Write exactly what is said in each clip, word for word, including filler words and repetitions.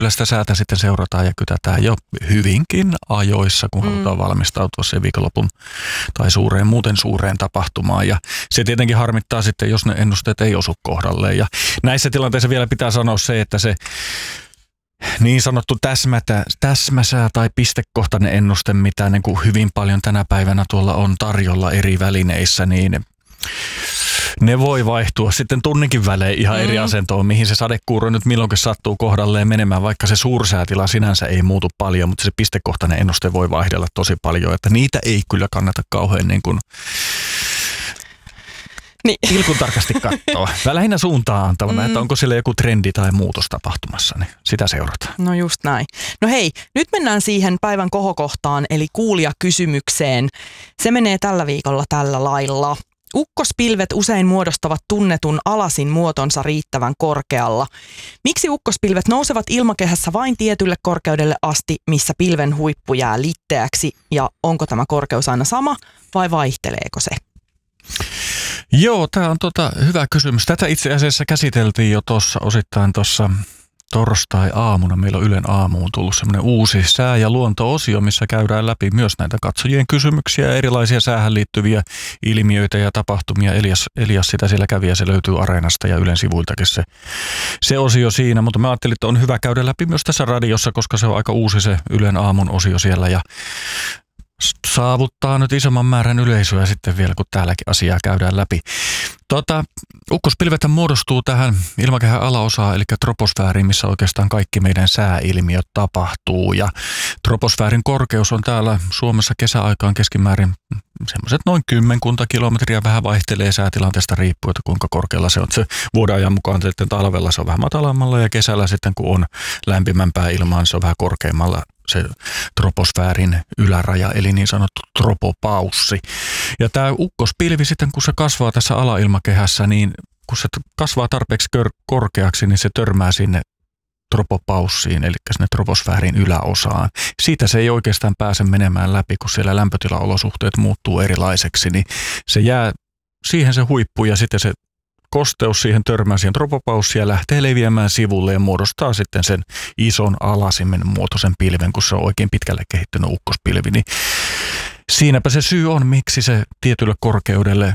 kyllä sitä säätä sitten seurataan ja kytätään jo hyvinkin ajoissa, kun mm. halutaan valmistautua sen viikonlopun tai suureen, muuten suureen tapahtumaan. Ja se tietenkin harmittaa sitten, jos ne ennusteet ei osu kohdalleen. Ja näissä tilanteissa vielä pitää sanoa se, että se niin sanottu täsmätä, täsmäsää tai pistekohtainen ennuste, mitä niin kuin hyvin paljon tänä päivänä tuolla on tarjolla eri välineissä, niin ne voi vaihtua sitten tunninkin välein ihan mm. eri asentoon, mihin se sadekuuro nyt milloinkin sattuu kohdalleen menemään, vaikka se suursäätila sinänsä ei muutu paljon, mutta se pistekohtainen ennuste voi vaihdella tosi paljon, että niitä ei kyllä kannata kauhean niin kuin niin. Ilkun tarkasti katsoa. Lähinnä suuntaan antavana, mm. että onko siellä joku trendi tai muutos tapahtumassa, niin sitä seurataan. No just näin. No hei, nyt mennään siihen päivän kohokohtaan, eli kuulijakysymykseen. Se menee tällä viikolla tällä lailla. Ukkospilvet usein muodostavat tunnetun alasin muotonsa riittävän korkealla. Miksi ukkospilvet nousevat ilmakehässä vain tietylle korkeudelle asti, missä pilven huippu jää litteäksi, ja onko tämä korkeus aina sama vai vaihteleeko se? Joo, tämä on tota hyvä kysymys. Tätä itse asiassa käsiteltiin jo tuossa osittain tuossa torstai-aamuna. Meillä on Ylen aamuun tullut semmoinen uusi sää- ja luonto-osio, missä käydään läpi myös näitä katsojien kysymyksiä ja erilaisia säähän liittyviä ilmiöitä ja tapahtumia. Elias, Elias sitä siellä kävi ja se löytyy Areenasta ja Ylen sivuiltakin se, se osio siinä. Mutta mä ajattelin, että on hyvä käydä läpi myös tässä radiossa, koska se on aika uusi se Ylen aamun osio siellä ja saavuttaa nyt isomman määrän yleisöä sitten vielä, kun täälläkin asiaa käydään läpi. Tota, ukkospilvethän muodostuu tähän ilmakehän alaosaan, eli troposfääriin, missä oikeastaan kaikki meidän sääilmiöt tapahtuu. Ja troposfäärin korkeus on täällä Suomessa kesäaikaan keskimäärin semmoiset noin kymmenkunta kilometriä, vähän vaihtelee säätilanteesta riippuen, että kuinka korkealla se on. Se vuoden ajan mukaan sitten talvella se on vähän matalammalla ja kesällä sitten kun on lämpimämpää ilmaa, niin se on vähän korkeammalla se troposfäärin yläraja, eli niin sanottu tropopaussi. Ja tämä ukkospilvi sitten, kun se kasvaa tässä alailmakehässä, niin kun se kasvaa tarpeeksi korkeaksi, niin se törmää sinne tropopaussiin, eli sinne troposfäärin yläosaan. Siitä se ei oikeastaan pääse menemään läpi, kun siellä lämpötilaolosuhteet muuttuu erilaiseksi, niin se jää siihen se huippu ja sitten se kosteus siihen törmää siihen tropopaussiin ja lähtee leviämään sivulle ja muodostaa sitten sen ison alasimen muotoisen pilven, kun se on oikein pitkälle kehittynyt ukkospilvi. Niin siinäpä se syy on, miksi se tietylle korkeudelle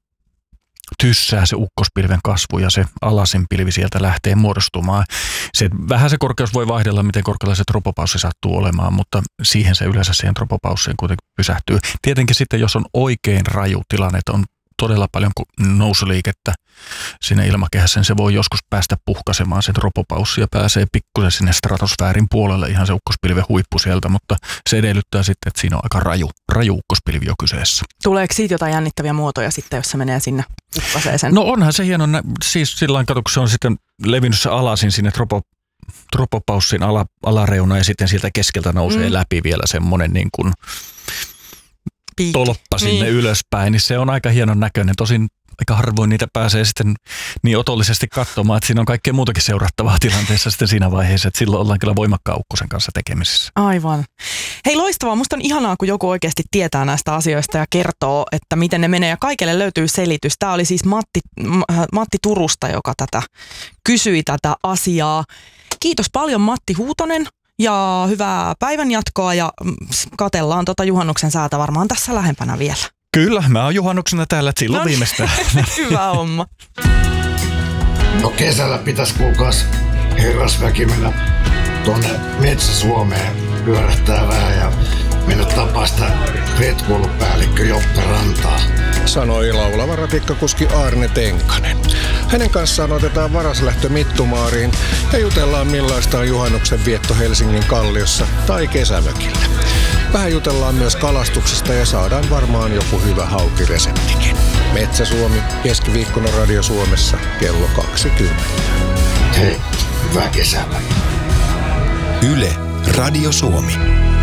tyssää se ukkospilven kasvu ja se alasinpilvi sieltä lähtee muodostumaan. Se, vähän se korkeus voi vaihdella, miten korkealla se tropopaussi sattuu olemaan, mutta siihen se yleensä siihen tropopaussiin kuitenkin pysähtyy. Tietenkin sitten, jos on oikein raju tilanne, että on todella paljon nousuliikettä siinä ilmakehässä, niin se voi joskus päästä puhkaisemaan sen tropopaussi ja pääsee pikkusen sinne stratosfäärin puolelle ihan se ukkospilven huippu sieltä, mutta se edellyttää sitten, että siinä on aika raju, raju ukkospilvi jo kyseessä. Tuleeko siitä jotain jännittäviä muotoja sitten, jos se menee sinne puhkaiseen? No onhan se hieno, siis sillä tavalla, kun se on sitten levinnyt se alasin sinne tropo, tropopaussin ala, alareuna ja sitten sieltä keskeltä nousee mm. läpi vielä semmoinen niin kuin Piik. tolppa sinne niin ylöspäin, niin se on aika hienon näköinen. Tosin aika harvoin niitä pääsee sitten niin otollisesti katsomaan, että siinä on kaikkea muutakin seurattavaa tilanteessa sitten siinä vaiheessa, että silloin ollaan kyllä voimakkaan ukkosen kanssa tekemisissä. Aivan. Hei, loistavaa. Musta on ihanaa, kun joku oikeasti tietää näistä asioista ja kertoo, että miten ne menee ja kaikille löytyy selitys. Tämä oli siis Matti, Matti Turusta, joka tätä kysyi tätä asiaa. Kiitos paljon Matti Huutonen. Ja hyvää päivän jatkoa ja katellaan tota juhannuksen säätä varmaan tässä lähempänä vielä. Kyllä, mä oon juhannuksena täällä, että silloin no, viimeistään. Hyvä homma. No kesällä pitäisi kuulkaas herrasväki mennä tuonne Metsä-Suomeen pyörähtää vähän ja mennä tapaa sitä retkoulupäällikkö Joppe Rantaa. Sanoi laulava ratikkakuski Aarne Tenkanen. Hänen kanssaan otetaan varaslähtö Mittumaariin ja jutellaan millaista on juhannuksen vietto Helsingin Kalliossa tai kesämökillä. Vähän jutellaan myös kalastuksesta ja saadaan varmaan joku hyvä haukireseptikin. Metsä-Suomi keskiviikkona Radio Suomessa kello kaksikymmentä. Hei, hyvää kesää. Yle, Radio Suomi.